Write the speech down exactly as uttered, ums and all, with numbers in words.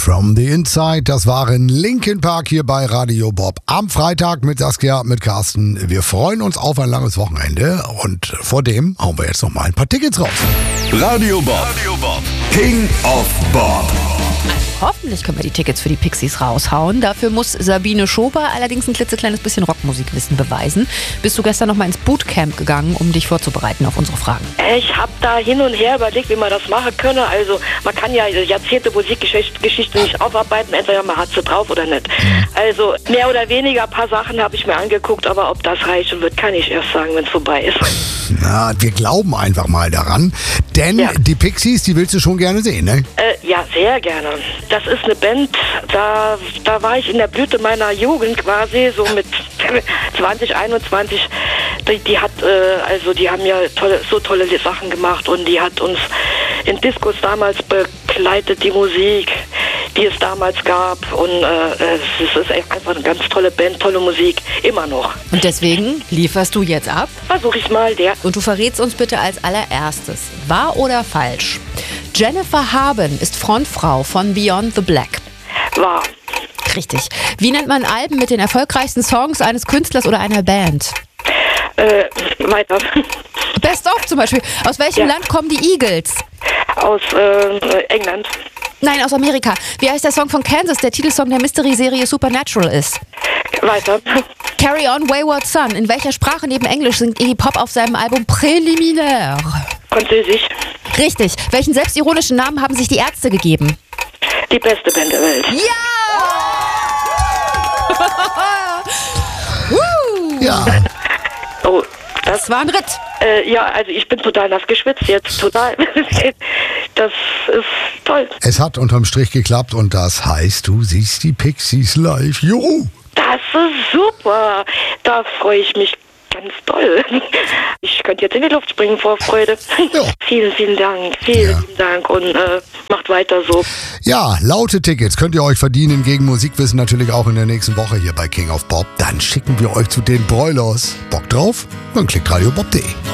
From the Inside, das waren Linkin Park hier bei Radio Bob. Am Freitag mit Saskia, mit Carsten. Wir freuen uns auf ein langes Wochenende und vor dem hauen wir jetzt noch mal ein paar Tickets raus. Radio Bob, Radio Bob. King of Bob. Hoffentlich können wir die Tickets für die Pixies raushauen. Dafür muss Sabine Schober allerdings ein klitzekleines bisschen Rockmusikwissen beweisen. Bist du gestern noch mal ins Bootcamp gegangen, um dich vorzubereiten auf unsere Fragen? Ich habe da hin und her überlegt, wie man das machen könne. Also man kann ja Jahrzehnte Musikgeschichte Geschichte nicht aufarbeiten, entweder man hat sie drauf oder nicht. Also mehr oder weniger ein paar Sachen habe ich mir angeguckt, aber ob das reichen wird, kann ich erst sagen, wenn es vorbei ist. Na, wir glauben einfach mal daran, denn Ja. die Pixies, die willst du schon gerne sehen, ne? Äh, ja, sehr gerne. Das ist eine Band, da, da war ich in der Blüte meiner Jugend quasi, so mit zwanzig, einundzwanzig. Die, die hat, äh, also die haben ja tolle, so tolle Sachen gemacht und die hat uns in Discos damals begleitet, die Musik, die es damals gab. Und äh, es ist einfach eine ganz tolle Band, tolle Musik, immer noch. Und deswegen lieferst du jetzt ab. Versuch ich mal, der. Und du verrätst uns bitte als allererstes, wahr oder falsch? Jennifer Haben ist Frontfrau von Beyond the Black. War. Richtig. Wie nennt man Alben mit den erfolgreichsten Songs eines Künstlers oder einer Band? Äh, weiter. Best of zum Beispiel. Aus welchem Ja. Land kommen die Eagles? Aus äh, England. Nein, aus Amerika. Wie heißt der Song von Kansas, der Titelsong der Mystery-Serie Supernatural ist? Weiter. Carry On Wayward Son. In welcher Sprache neben Englisch singt Iggy Pop auf seinem Album Präliminär? Französisch. Richtig. Welchen selbstironischen Namen haben sich die Ärzte gegeben? Die beste Band der Welt. Ja! Woo! Ja. Oh, Das das war ein Ritt. Äh, ja, also ich bin total nass geschwitzt jetzt, total. Das ist toll. Es hat unterm Strich geklappt und das heißt, du siehst die Pixies live. Juhu! Das ist super. Da freue ich mich ganz doll. Ich könnte jetzt in die Luft springen vor Freude. Ja. Vielen, vielen Dank. Vielen, Ja. vielen Dank und äh, macht weiter so. Ja, laute Tickets könnt ihr euch verdienen gegen Musikwissen natürlich auch in der nächsten Woche hier bei King of Bob. Dann schicken wir euch zu den Broilers. Bock drauf? Dann klickt radiobob punkt de.